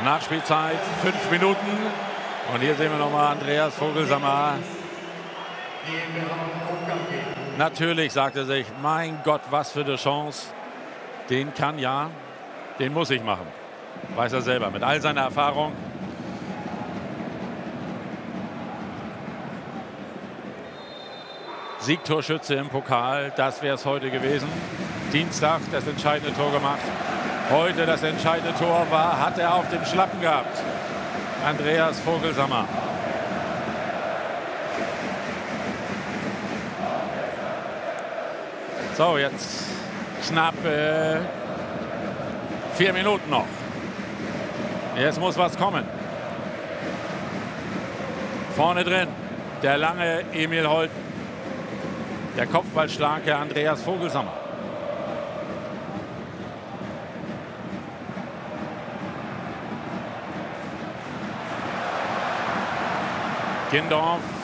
Nachspielzeit 5 Minuten. Und hier sehen wir nochmal Andreas Vogelsammer. Natürlich sagt er sich, mein Gott, was für eine Chance. Den muss ich machen. Weiß er selber, mit all seiner Erfahrung. Siegtorschütze im Pokal, das wäre es heute gewesen. Dienstag das entscheidende Tor gemacht. Heute das entscheidende Tor hat er auf dem Schlappen gehabt. Andreas Vogelsammer. So, jetzt knapp 4 Minuten noch. Jetzt muss was kommen. Vorne drin der lange Emil Holten. Der kopfballstarke Andreas Vogelsammer. Gindorf